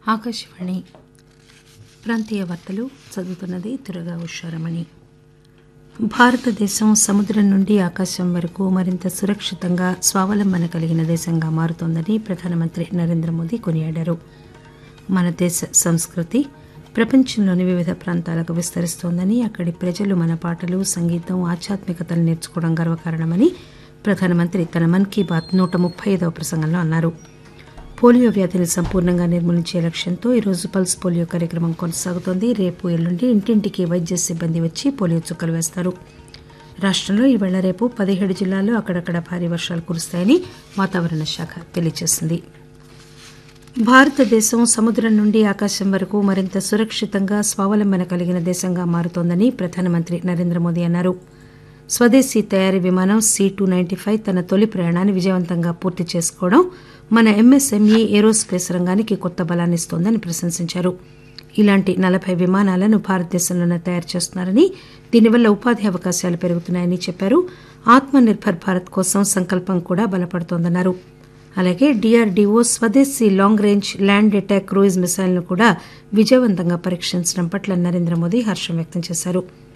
ఆకాశవాణి ప్రాంతీయ వార్తలు చదువుతున్నది తురగా ఉషారమణి. భారతదేశం సముద్రం నుండి ఆకాశం వరకు మరింత సురక్షితంగా స్వావలంబన కలిగిన దేశంగా మారుతోందని ప్రధానమంత్రి నరేంద్ర మోదీ కొనియాడారు. మన దేశ సంస్కృతి ప్రపంచంలోని వివిధ ప్రాంతాలకు విస్తరిస్తోందని, అక్కడి ప్రజలు మన పాటలు, సంగీతం, ఆధ్యాత్మికతను నేర్చుకోవడం గర్వకారణమని ప్రధానమంత్రి తన మన్ కీ బాత్ 135వ ప్రసంగంలో అన్నారు. పోలియో వ్యాధిని సంపూర్ణంగా నిర్మూలించే లక్ష్యంతో ఈరోజు పల్స్ పోలియో కార్యక్రమం కొనసాగుతోంది. రేపు ఎల్లుండి ఇంటింటికి వైద్య సిబ్బంది వచ్చి పోలియో చుక్కలు వేస్తారు. రాష్టంలో ఈవేళ రేపు 17 జిల్లాల్లో అక్కడక్కడ భారీ వర్షాలు కురుస్తాయని వాతావరణ శాఖ తెలియజేసింది. భారతదేశం సముద్రం నుండి ఆకాశం వరకు మరింత సురక్షితంగా స్వావలంబన కలిగిన దేశంగా మారుతోందని ప్రధానమంత్రి నరేంద్ర మోదీ అన్నారు. స్వదేశీ తయారీ విమానం C-295 తన తొలి ప్రయాణాన్ని విజయవంతంగా పూర్తి చేసుకోవడం మన ఎంఎస్ఎంఈ ఏరోస్పేస్ రంగానికి కొత్త బలాన్నిస్తోందని ప్రశంసించారు. ఇలాంటి 40 విమానాలను భారతదేశంలోనే తయారు చేస్తున్నారని, దీనివల్ల ఉపాధి అవకాశాలు పెరుగుతున్నాయని చెప్పారు. ఆత్మ నిర్భర్ భారత్ కోసం సంకల్పం కూడా బలపడుతోందన్నారు. అలాగే డీఆర్డీఓ స్వదేశీ long range land attack cruise మిసైల్ను కూడా విజయవంతంగా పరీక్షించడం పట్ల నరేంద్ర మోదీ హర్షం వ్యక్తం చేశారు.